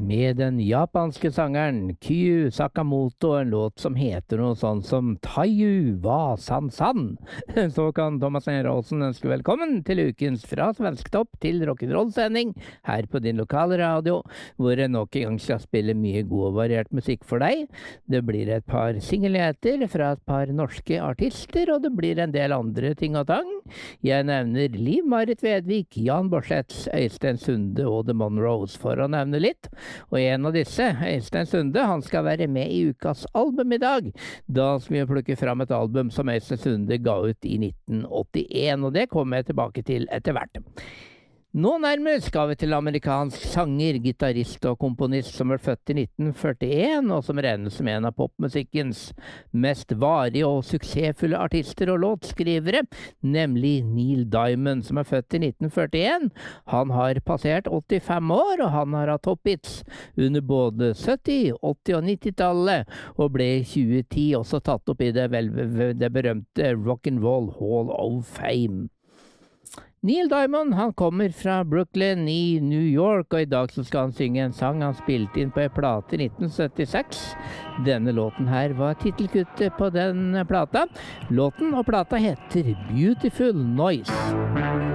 med den japanske sangeren Kyu Sakamoto, en låt som heter noe sånn som Taiyu wa san san. Så kan Thomas Einar Olsen ønske velkommen til ukens Fra Svensktopp til rock'n'roll-sending her på din lokale radio, hvor jeg nok en gang skal spille mye god og variert musikk for deg. Det blir et par singelheter fra et par norske artister, og det blir en del andre ting og tang. Jeg nevner Liv-Marit Vedvik, Jan Borseth, Øystein Sunde og The Monroes, for å nevne litt. Og en av disse, Øystein Sunde, han skal være med i ukas album i dag. Da skal vi plukke fram et album som Øystein Sunde ga ut i 1981, og det kommer jeg tilbake til etter hvert. Nå nærmest skal vi til amerikansk sanger, gitarist og komponist som ble født i 1941, og som regnes som en av popmusikkens mest varige og suksessfulle artister og låtskrivere, nemlig Neil Diamond, som er født i 1941. Han har passert 85 år, og han har hatt topphits under både 70-, 80- og 90-tallet, og ble i 2010 også tatt opp i det berømte Rock'n'Roll Hall of Fame. Neil Diamond, han kommer fra Brooklyn i New York, og i dag så skal han synge en sang han spilte inn på en plate i 1976. Denne låten her var titelkuttet på den plata. Låten og plata heter Beautiful Noise.